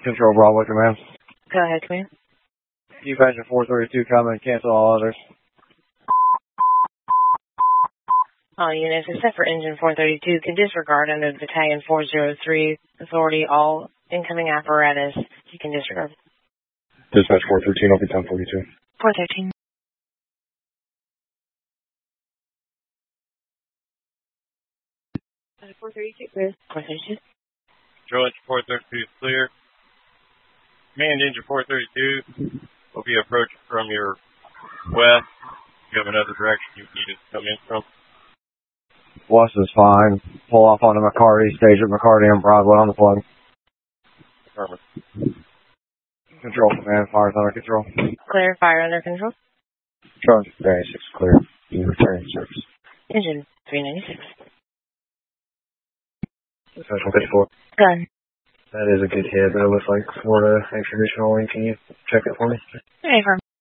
Control Bravo Command. Go ahead, Command. Keep engine 432 coming, cancel all others. All units, except for engine 432, can disregard under the Battalion 403 authority. All incoming apparatus, you can disregard. Dispatch 413, open 1042. 413. Engine 432 clear. 432. Control engine 432 is clear. Command engine 432 will be approaching from your west. You have another direction you need to come in from. West is fine. Pull off onto McCarty, stage at McCarty and Broadway on the plug. Affirmative. Control Command, fire's under control. Clear, fire under control. Charge 96 clear. You return service. Engine 396. Dispatch 154. Go ahead. That is a good hit. That looks like Florida extradition only. Can you check it for me? Hey, firm.